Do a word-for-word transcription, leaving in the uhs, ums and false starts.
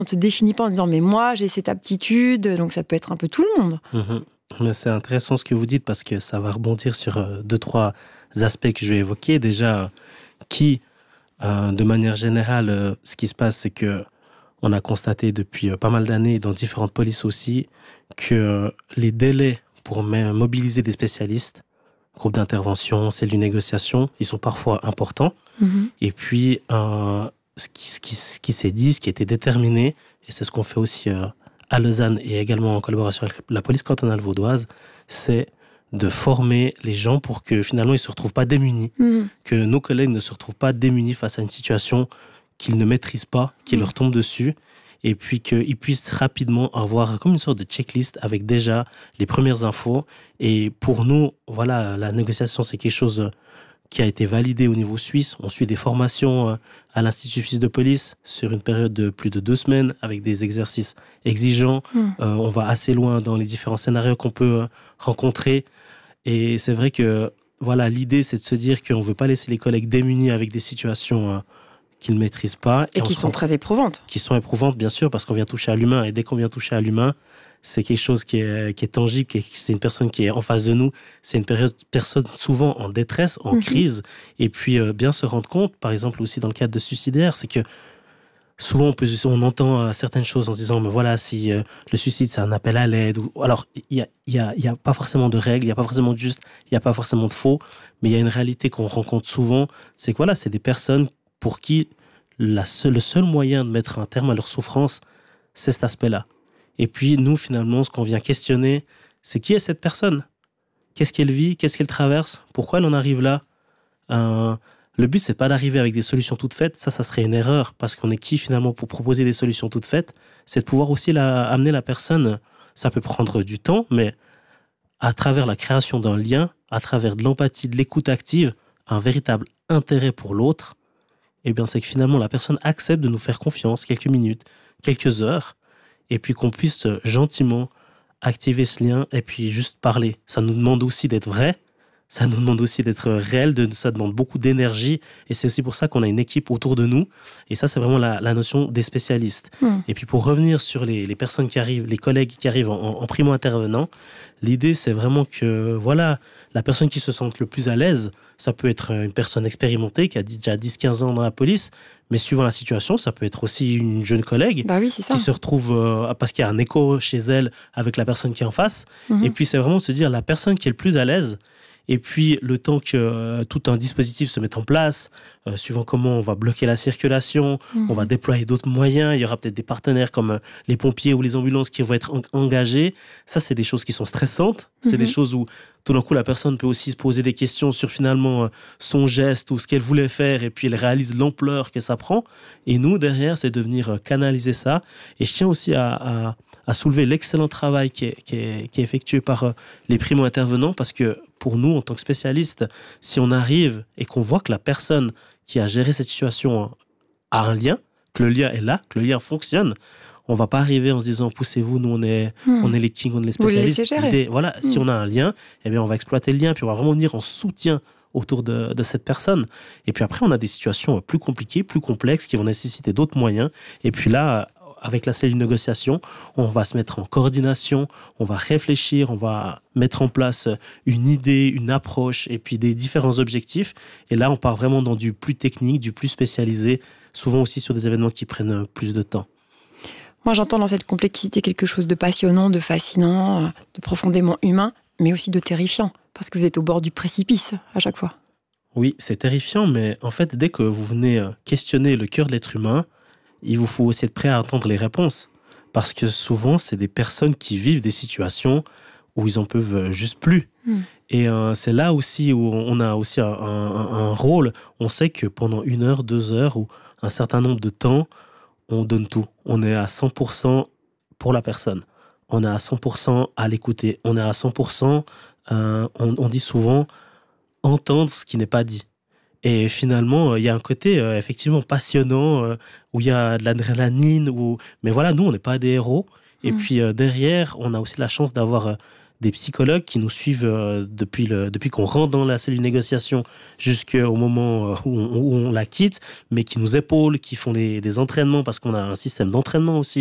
on ne se définit pas en disant « mais moi, j'ai cette aptitude », donc ça peut être un peu tout le monde. Mmh. Mais c'est intéressant ce que vous dites parce que ça va rebondir sur euh, deux, trois aspects que je vais évoquer. Déjà, qui, euh, de manière générale, euh, ce qui se passe, c'est que on a constaté depuis euh, pas mal d'années, dans différentes polices aussi, que euh, les délais pour mobiliser des spécialistes, groupes d'intervention, cellules de négociation, ils sont parfois importants. Mmh. Et puis, euh, ce qui, ce qui, ce qui s'est dit, ce qui a été déterminé, et c'est ce qu'on fait aussi euh, à Lausanne et également en collaboration avec la police cantonale vaudoise, c'est de former les gens pour que finalement ils ne se retrouvent pas démunis, mmh. que nos collègues ne se retrouvent pas démunis face à une situation qu'ils ne maîtrisent pas, qui mmh. leur tombe dessus, et puis qu'ils puissent rapidement avoir comme une sorte de checklist avec déjà les premières infos. Et pour nous, voilà, la négociation, c'est quelque chose qui a été validé au niveau suisse. On suit des formations à l'Institut suisse de police sur une période de plus de deux semaines avec des exercices exigeants. Mmh. Euh, on va assez loin dans les différents scénarios qu'on peut rencontrer. Et c'est vrai que voilà, l'idée, c'est de se dire qu'on ne veut pas laisser les collègues démunis avec des situations euh, qu'ils ne maîtrisent pas. Et, et qui sont rend... très éprouvantes. Qui sont éprouvantes, bien sûr, parce qu'on vient toucher à l'humain. Et dès qu'on vient toucher à l'humain, c'est quelque chose qui est, qui est tangible, qui est, c'est une personne qui est en face de nous. C'est une période, personne souvent en détresse, en mmh. crise. Et puis, euh, bien se rendre compte, par exemple aussi dans le cadre de suicidaire, c'est que souvent on, peut, on entend euh, certaines choses en se disant, mais voilà, si euh, le suicide c'est un appel à l'aide. Ou, alors, il n'y a, y a, y a pas forcément de règles, il n'y a pas forcément de juste, il n'y a pas forcément de faux. Mais il y a une réalité qu'on rencontre souvent, c'est que voilà, c'est des personnes pour qui la seule, le seul moyen de mettre un terme à leur souffrance, c'est cet aspect-là. Et puis, nous, finalement, ce qu'on vient questionner, c'est qui est cette personne ? Qu'est-ce qu'elle vit ? Qu'est-ce qu'elle traverse ? Pourquoi elle en arrive là ? euh, Le but, c'est pas d'arriver avec des solutions toutes faites. Ça, ça serait une erreur, parce qu'on est qui, finalement, pour proposer des solutions toutes faites ? C'est de pouvoir aussi la, amener la personne. Ça peut prendre du temps, mais à travers la création d'un lien, à travers de l'empathie, de l'écoute active, un véritable intérêt pour l'autre, eh bien, c'est que finalement, la personne accepte de nous faire confiance quelques minutes, quelques heures, et puis qu'on puisse gentiment activer ce lien et puis juste parler. Ça nous demande aussi d'être vrai, ça nous demande aussi d'être réel, de, ça demande beaucoup d'énergie, et c'est aussi pour ça qu'on a une équipe autour de nous, et ça, c'est vraiment la, la notion des spécialistes. Mmh. Et puis, pour revenir sur les, les personnes qui arrivent, les collègues qui arrivent en, en primo-intervenant, l'idée, c'est vraiment que, voilà, la personne qui se sente le plus à l'aise, ça peut être une personne expérimentée qui a déjà dix quinze ans dans la police, mais suivant la situation, ça peut être aussi une jeune collègue bah oui, c'est ça. qui se retrouve euh, parce qu'il y a un écho chez elle avec la personne qui est en face. Mmh. Et puis, c'est vraiment se dire la personne qui est le plus à l'aise. Et puis, le temps que euh, tout un dispositif se mette en place, euh, suivant comment on va bloquer la circulation, mmh. on va déployer d'autres moyens, il y aura peut-être des partenaires comme euh, les pompiers ou les ambulances qui vont être en- engagés. Ça, c'est des choses qui sont stressantes. C'est mmh. des choses où, tout d'un coup, la personne peut aussi se poser des questions sur, finalement, euh, son geste ou ce qu'elle voulait faire, et puis elle réalise l'ampleur que ça prend. Et nous, derrière, c'est de venir euh, canaliser ça. Et je tiens aussi à... à à soulever l'excellent travail qui est, qui est, qui est effectué par euh, les primo-intervenants, parce que pour nous, en tant que spécialistes, si on arrive et qu'on voit que la personne qui a géré cette situation a un lien, que le lien est là, que le lien fonctionne, on ne va pas arriver en se disant « poussez-vous, nous on est, mmh. on est les kings, on est les spécialistes ». L'idée, voilà, mmh. si on a un lien, eh bien, on va exploiter le lien, puis on va vraiment venir en soutien autour de, de cette personne. Et puis après, on a des situations plus compliquées, plus complexes, qui vont nécessiter d'autres moyens. Et puis là, avec la cellule de négociation, on va se mettre en coordination, on va réfléchir, on va mettre en place une idée, une approche, et puis des différents objectifs. Et là, on part vraiment dans du plus technique, du plus spécialisé, souvent aussi sur des événements qui prennent plus de temps. Moi, j'entends dans cette complexité quelque chose de passionnant, de fascinant, de profondément humain, mais aussi de terrifiant, parce que vous êtes au bord du précipice à chaque fois. Oui, c'est terrifiant, mais en fait, dès que vous venez questionner le cœur de l'être humain, il vous faut aussi être prêt à entendre les réponses. Parce que souvent, c'est des personnes qui vivent des situations où ils en peuvent juste plus. Mmh. Et euh, c'est là aussi où on a aussi un, un, un rôle. On sait que pendant une heure, deux heures ou un certain nombre de temps, on donne tout. On est à cent pour cent pour la personne. On est à cent pour cent à l'écouter. On est à cent pour cent, euh, on, on dit souvent, entendre ce qui n'est pas dit. Et finalement, il y a un côté euh, effectivement passionnant, euh, où il y a de l'adrénaline, où... mais voilà, nous, on n'est pas des héros. Et mmh. puis euh, derrière, on a aussi la chance d'avoir euh, des psychologues qui nous suivent euh, depuis, le, depuis qu'on rentre dans la cellule de négociation jusqu'au moment où on, où on la quitte, mais qui nous épaulent, qui font les, des entraînements, parce qu'on a un système d'entraînement aussi